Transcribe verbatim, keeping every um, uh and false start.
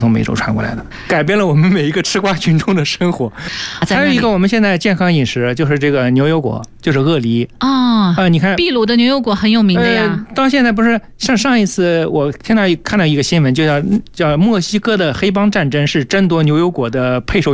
从美洲传过来的，改变了我们每一个吃瓜群众的生活。还有一个我们现在健康饮食就是这个牛油果，就是鳄梨啊、 呃、你看秘鲁的牛油果很有名的呀、 呃、到现在不是上上一次我听到看到一个新闻，就叫叫墨西哥的黑帮战争是争夺牛油果的配手